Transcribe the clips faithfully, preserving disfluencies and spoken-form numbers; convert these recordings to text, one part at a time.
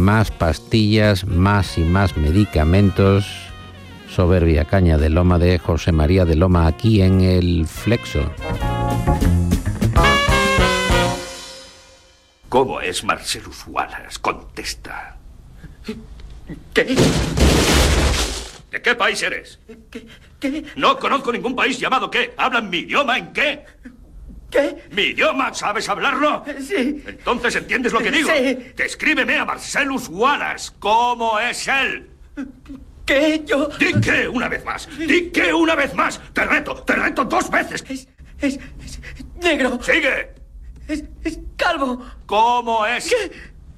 más pastillas, más y más medicamentos. Soberbia caña de Loma de José María de Loma, aquí en el Flexo. ¿Cómo es Marcellus Wallace? Contesta. ¿Qué? ¿De qué país eres? ¿Qué? ¿Qué? No conozco ningún país llamado ¿qué? ¿Hablan mi idioma en qué? ¿Qué? ¿Mi idioma? ¿Sabes hablarlo? Sí. Entonces, ¿entiendes lo que digo? Sí. Descríbeme a Marcellus Wallace. ¿Cómo es él? ¿Qué? Yo... ¡Di qué una vez más! ¡Di qué una vez más! ¡Te reto! ¡Te reto dos veces! Es... es... es negro. ¡Sigue! Es... es calvo. ¿Cómo es? ¿Qué?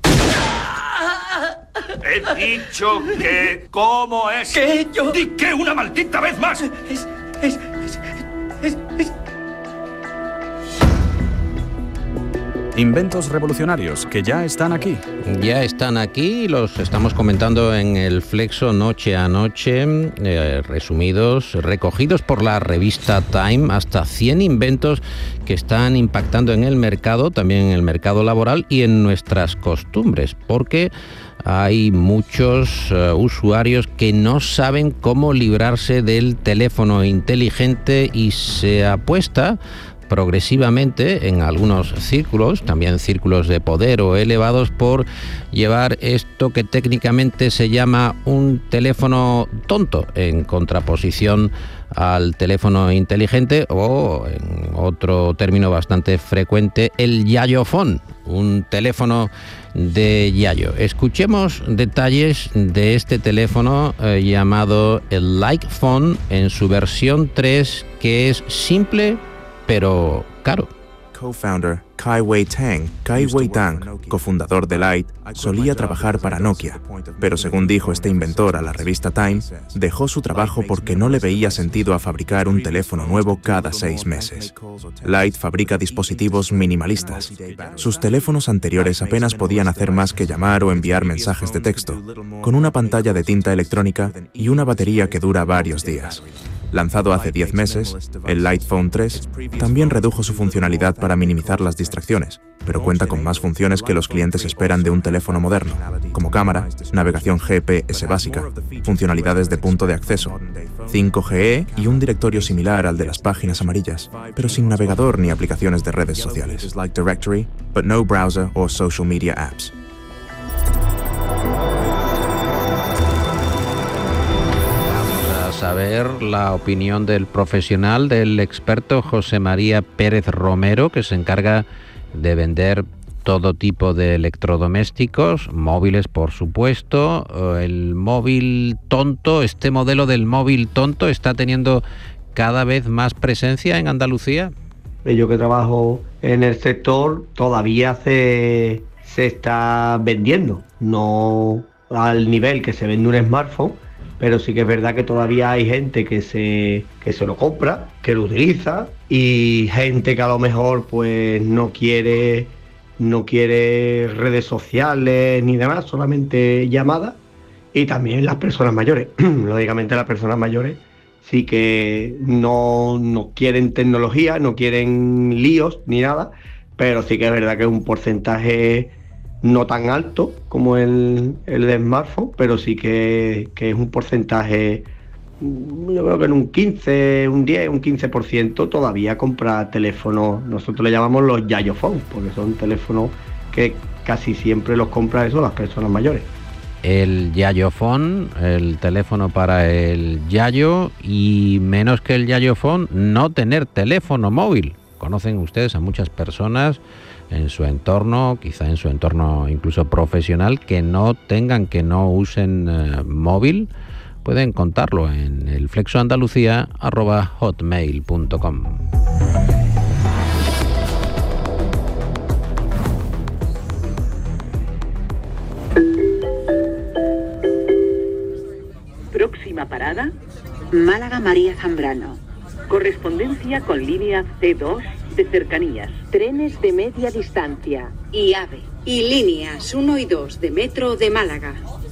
He dicho que... ¿Cómo es? ¿Qué? Yo... ¡Di qué una maldita vez más! Es... es... es... es... es... Inventos revolucionarios que ya están aquí. Ya están aquí, los estamos comentando en el Flexo noche a noche, eh, resumidos, recogidos por la revista Time, hasta cien inventos que están impactando en el mercado, también en el mercado laboral y en nuestras costumbres, porque hay muchos uh, usuarios que no saben cómo librarse del teléfono inteligente y se apuesta progresivamente en algunos círculos, también círculos de poder o elevados, por llevar esto que técnicamente se llama un teléfono tonto, en contraposición al teléfono inteligente, o en otro término bastante frecuente, el yayofón, un teléfono de yayo. Escuchemos detalles de este teléfono eh, llamado el Litephone en su versión tres, que es simple pero caro. Co-founder Kai Wei Tang, Kai Wei Tang, cofundador de Lite, solía trabajar para Nokia, pero según dijo este inventor a la revista Time, dejó su trabajo porque no le veía sentido a fabricar un teléfono nuevo cada seis meses. Lite fabrica dispositivos minimalistas. Sus teléfonos anteriores apenas podían hacer más que llamar o enviar mensajes de texto, con una pantalla de tinta electrónica y una batería que dura varios días. Lanzado hace diez meses, el Litephone tres también redujo su funcionalidad para minimizar las distracciones, pero cuenta con más funciones que los clientes esperan de un teléfono moderno, como cámara, navegación G P S básica, funcionalidades de punto de acceso, cinco G E y un directorio similar al de las páginas amarillas, pero sin navegador ni aplicaciones de redes sociales, like Directory, but no browser or social media apps. Saber la opinión del profesional, del experto José María Pérez Romero, que se encarga de vender todo tipo de electrodomésticos, móviles por supuesto. El móvil tonto, este modelo del móvil tonto está teniendo cada vez más presencia en Andalucía. Yo que trabajo en el sector, todavía se, se está vendiendo, no al nivel que se vende un smartphone, pero sí que es verdad que todavía hay gente que se, que se lo compra, que lo utiliza, y gente que a lo mejor pues no quiere, no quiere redes sociales ni demás, solamente llamadas, y también las personas mayores. Lógicamente las personas mayores sí que no, no quieren tecnología, no quieren líos ni nada, pero sí que es verdad que es un porcentaje no tan alto como el, el de smartphone, pero sí que, que es un porcentaje, yo creo que en un quince, un diez, un quince por ciento todavía compra teléfonos. Nosotros le llamamos los yayophones, porque son teléfonos que casi siempre los compra eso las personas mayores. El yayofón, el teléfono para el yayo, y menos que el yayofón, no tener teléfono móvil. Conocen ustedes a muchas personas en su entorno, quizá en su entorno incluso profesional, que no tengan, que no usen uh, móvil. Pueden contarlo en el flexoandalucía arroba hotmail punto com. Próxima parada, Málaga María Zambrano. Correspondencia con línea C dos de cercanías. Trenes de media distancia y AVE. Y líneas uno y dos de Metro de Málaga.